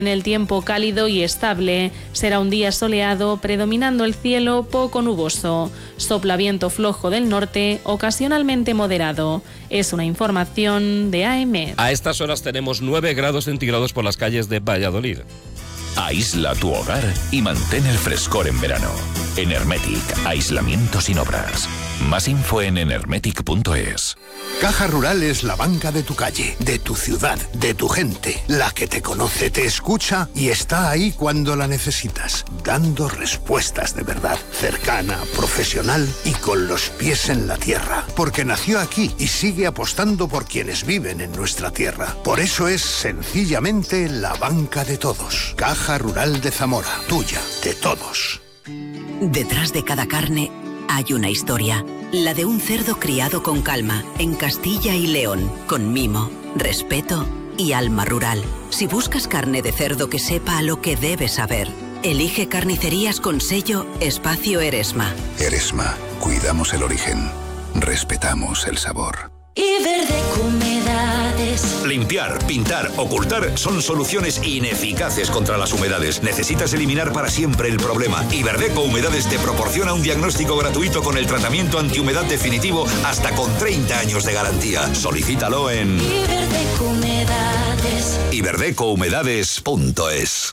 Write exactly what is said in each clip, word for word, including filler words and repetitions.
En el tiempo cálido y estable, será un día soleado, predominando el cielo poco nuboso. Sopla viento flojo del norte, ocasionalmente moderado. Es una información de A E M E D. A estas horas tenemos nueve grados centígrados por las calles de Valladolid. Aísla tu hogar y mantén el frescor en verano. Enermetic, aislamiento sin obras. Más info en enermetic punto es. Caja Rural es la banca de tu calle, de tu ciudad, de tu gente, la que te conoce, te escucha y está ahí cuando la necesitas, dando respuestas de verdad, cercana, profesional y con los pies en la tierra, porque nació aquí y sigue apostando por quienes viven en nuestra tierra. Por eso es sencillamente la banca de todos. Caja Rural de Zamora, tuya, de todos. Detrás de cada carne hay una historia, la de un cerdo criado con calma, en Castilla y León, con mimo, respeto y alma rural. Si buscas carne de cerdo que sepa a lo que debes saber, elige carnicerías con sello Espacio Eresma. Eresma, cuidamos el origen, respetamos el sabor. Iberdeco Humedades. Limpiar, pintar, ocultar son soluciones ineficaces contra las humedades. Necesitas eliminar para siempre el problema. Iberdeco Humedades te proporciona un diagnóstico gratuito con el tratamiento antihumedad definitivo hasta con treinta años de garantía. Solicítalo en Iberdeco Humedades. iberdeco humedades punto es.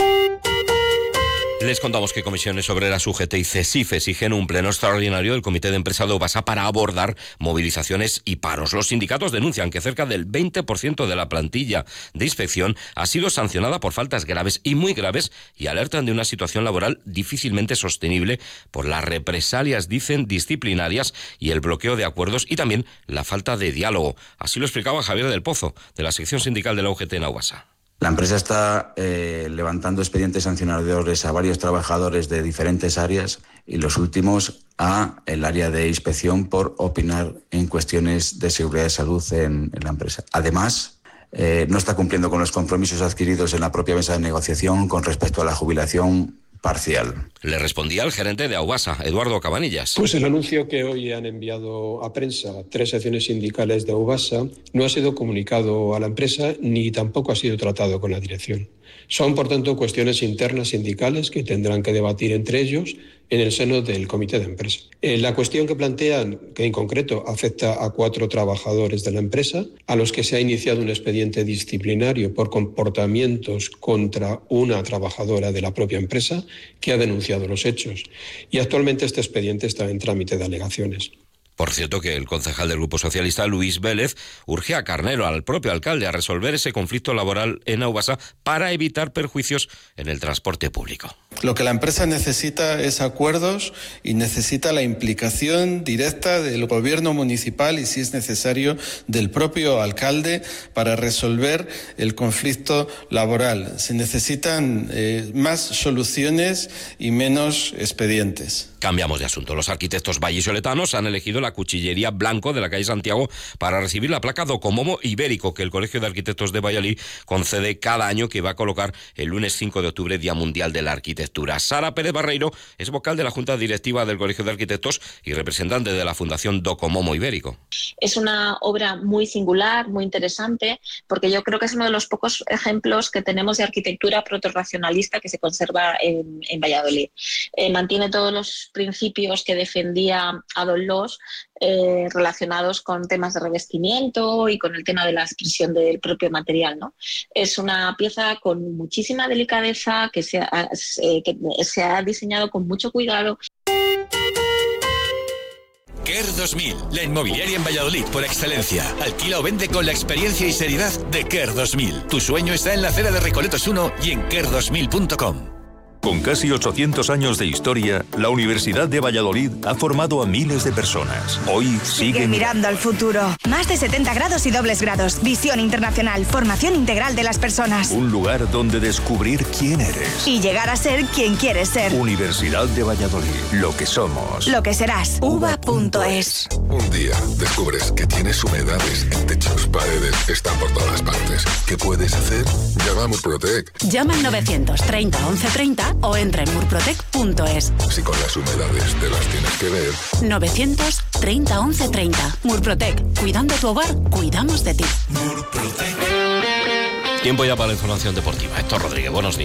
Les contamos que Comisiones Obreras, U G T y CESIF exigen un pleno extraordinario del Comité de Empresa de Aubasa para abordar movilizaciones y paros. Los sindicatos denuncian que cerca del veinte por ciento de la plantilla de inspección ha sido sancionada por faltas graves y muy graves y alertan de una situación laboral difícilmente sostenible por las represalias, dicen, disciplinarias y el bloqueo de acuerdos y también la falta de diálogo. Así lo explicaba Javier del Pozo, de la sección sindical de la U G T en Aubasa. La empresa está eh, levantando expedientes sancionadores a varios trabajadores de diferentes áreas y los últimos a el área de inspección por opinar en cuestiones de seguridad y salud en, en la empresa. Además, eh, no está cumpliendo con los compromisos adquiridos en la propia mesa de negociación con respecto a la jubilación parcial. Le respondía el gerente de Aubasa, Eduardo Cabanillas. Pues el anuncio que hoy han enviado a prensa tres secciones sindicales de Aubasa no ha sido comunicado a la empresa ni tampoco ha sido tratado con la dirección. Son, por tanto, cuestiones internas sindicales que tendrán que debatir entre ellos en el seno del comité de empresa. Eh, la cuestión que plantean, que en concreto afecta a cuatro trabajadores de la empresa, a los que se ha iniciado un expediente disciplinario por comportamientos contra una trabajadora de la propia empresa que ha denunciado los hechos. Y actualmente este expediente está en trámite de alegaciones. Por cierto, que el concejal del Grupo Socialista, Luis Vélez, urge a Carnero, al propio alcalde, a resolver ese conflicto laboral en Aubasa para evitar perjuicios en el transporte público. Lo que la empresa necesita es acuerdos y necesita la implicación directa del gobierno municipal y, si es necesario, del propio alcalde para resolver el conflicto laboral. Se necesitan eh, más soluciones y menos expedientes. Cambiamos de asunto. Los arquitectos vallisoletanos han elegido la cuchillería Blanco de la calle Santiago para recibir la placa Docomomo Ibérico que el Colegio de Arquitectos de Valladolid concede cada año, que va a colocar el lunes cinco de octubre, Día Mundial de la Arquitectura. Sara Pérez Barreiro es vocal de la Junta Directiva del Colegio de Arquitectos y representante de la Fundación Docomomo Ibérico. Es una obra muy singular, muy interesante, porque yo creo que es uno de los pocos ejemplos que tenemos de arquitectura protorracionalista que se conserva en, en Valladolid. Eh, mantiene todos los principios que defendía Adolf Loos eh, relacionados con temas de revestimiento y con el tema de la expresión del propio material, ¿no? Es una pieza con muchísima delicadeza que se ha, eh, que se ha diseñado con mucho cuidado. Kerr dos mil, la inmobiliaria en Valladolid por excelencia. Alquila o vende con la experiencia y seriedad de Kerr dos mil. Tu sueño está en la acera de Recoletos uno y en kerr dos mil punto com. Con casi ochocientos años de historia, la Universidad de Valladolid ha formado a miles de personas. Hoy sigue, sigue mirando al futuro. Más de setenta grados y dobles grados. Visión internacional. Formación integral de las personas. Un lugar donde descubrir quién eres. Y llegar a ser quien quieres ser. Universidad de Valladolid. Lo que somos. Lo que serás. uva punto es. Un día descubres que tienes humedades en techos, paredes, están por todas partes. ¿Qué puedes hacer? Llama a Murprotec. Llama al novecientos treinta once treinta o entra en murprotec punto es. Si con las humedades te las tienes que ver. novecientos treinta once treinta. Murprotec. Cuidando tu hogar, cuidamos de ti. Tiempo ya para la información deportiva. Héctor Rodríguez, buenos días.